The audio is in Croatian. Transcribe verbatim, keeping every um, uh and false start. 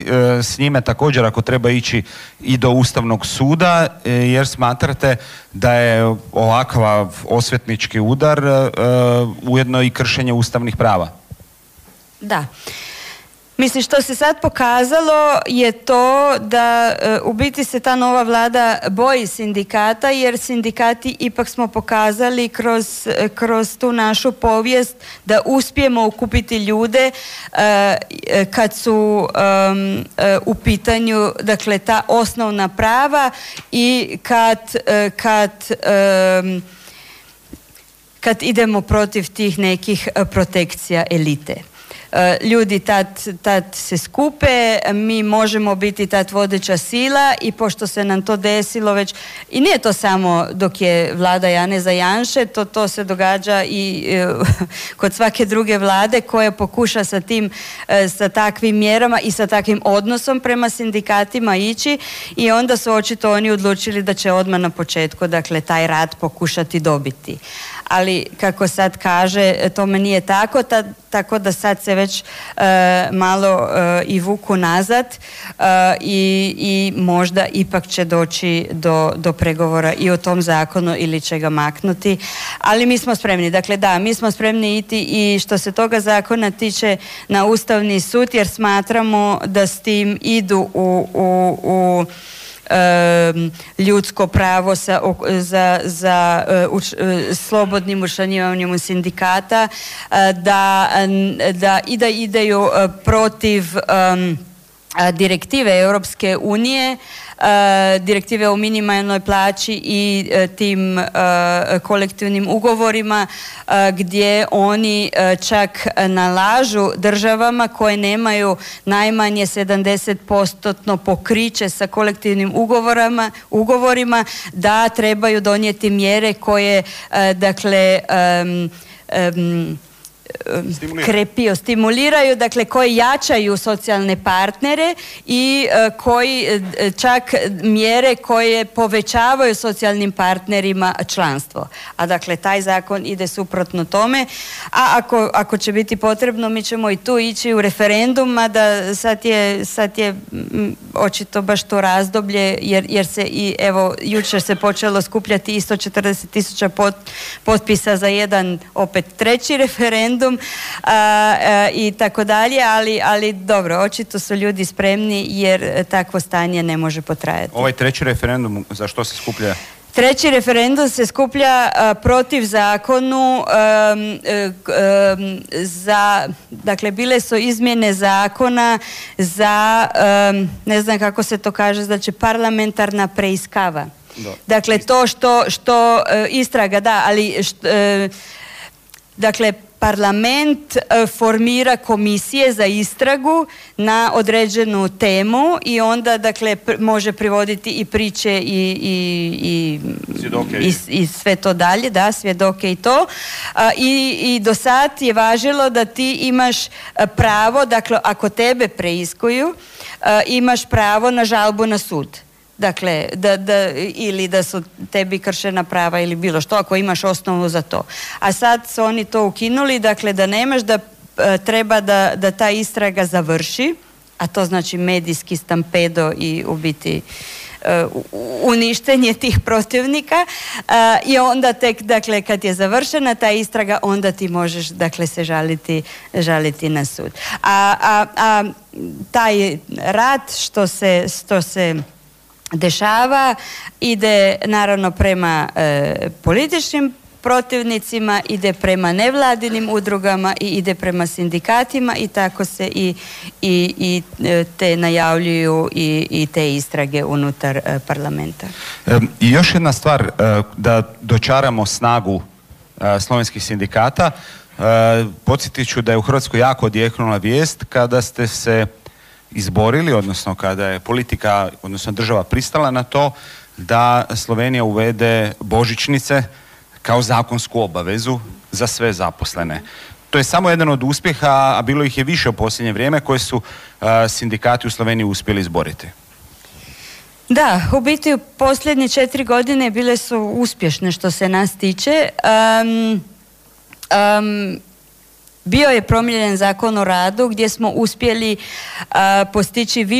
s njime također ako treba ići i do Ustavnog suda, jer smatrate da je ovakav osvetnički udar ujedno i kršenje ustavnih prava? Da. Mislim, što se sad pokazalo je to da u biti se ta nova vlada boji sindikata, jer sindikati ipak smo pokazali kroz, kroz tu našu povijest da uspijemo okupiti ljude kad su um, u pitanju, dakle, ta osnovna prava i kad, kad um, kad idemo protiv tih nekih protekcija elite. Ljudi tad, tad se skupe, mi možemo biti tad vodeća sila i pošto se nam to desilo već, i nije to samo dok je vlada Janeza Janše, to, to se događa i e, kod svake druge vlade koja pokuša sa tim, e, sa takvim mjerama i sa takvim odnosom prema sindikatima ići, i onda su očito oni odlučili da će odmah na početku, dakle, taj rad pokušati dobiti. Ali kako sad kaže, tome nije tako, ta, tako da sad se već e, malo e, i vuku nazad e, i, i možda ipak će doći do, do pregovora i o tom zakonu ili će ga maknuti. Ali mi smo spremni, dakle da, mi smo spremni iti i što se toga zakona tiče na Ustavni sud, jer smatramo da s tim idu u, u, u ljudsko pravo sa, za, za uč, slobodnim učlanjivanjem sindikata, da, da i da ideju protiv um, direktive Europske unije, direktive o minimalnoj plaći i tim kolektivnim ugovorima gdje oni čak nalažu državama koje nemaju najmanje sedamdeset posto pokriće sa kolektivnim ugovorima, ugovorima da trebaju donijeti mjere koje, dakle, um, um, krepio, stimuliraju, dakle koji jačaju socijalne partnere i uh, koji uh, čak mjere koje povećavaju socijalnim partnerima članstvo. A dakle taj zakon ide suprotno tome, a ako, ako će biti potrebno mi ćemo i tu ići u referendum, a da sad je, sad je m, očito baš to razdoblje, jer, jer se i evo jučer se počelo skupljati i sto četrdeset tisuća pot, potpisa za jedan opet treći referendum. A, a, i tako dalje, ali, ali dobro, očito su ljudi spremni jer takvo stanje ne može potrajati. Ovaj treći referendum, za što se skuplja? Treći referendum se skuplja a, protiv zakonu um, um, za, dakle, bile su izmjene zakona za, um, ne znam kako se to kaže, znači parlamentarna preiskava. Do. Dakle, to što, što uh, istraga, da, ali što, uh, dakle, parlament e, formira komisije za istragu na određenu temu i onda, dakle, pr- može privoditi i priče i, i, i, i, i sve to dalje, da, svjedoke i to. A, i, i do sad je važilo da ti imaš pravo, dakle, ako tebe preiskuju, a, imaš pravo na žalbu na sud. Dakle, da, da, ili da su tebi kršena prava ili bilo što, ako imaš osnovu za to. A sad su oni to ukinuli, dakle da nemaš, da e, treba da, da ta istraga završi, a to znači medijski stampedo i u biti e, uništenje tih protivnika, e, i onda tek, dakle, kad je završena ta istraga, onda ti možeš, dakle, se žaliti, žaliti na sud. A, a, a taj rad što se, što se dešava ide naravno prema e, političkim protivnicima, ide prema nevladinim udrugama i ide prema sindikatima i tako se i, i, i te najavljuju i, i te istrage unutar e, parlamenta. E, I još jedna stvar, e, da dočaramo snagu e, slovenskih sindikata. E, podsjetit ću da je u Hrvatskoj jako odjeknula vijest kada ste se izborili, odnosno kada je politika, odnosno država pristala na to da Slovenija uvede božićnice kao zakonsku obavezu za sve zaposlene. To je samo jedan od uspjeha, a bilo ih je više u posljednje vrijeme, koje su uh, sindikati u Sloveniji uspjeli izboriti. Da, u biti u posljednje četiri godine bile su uspješne što se nas tiče. Um, um, bio je promijenjen Zakon o radu gdje smo uspjeli a, postići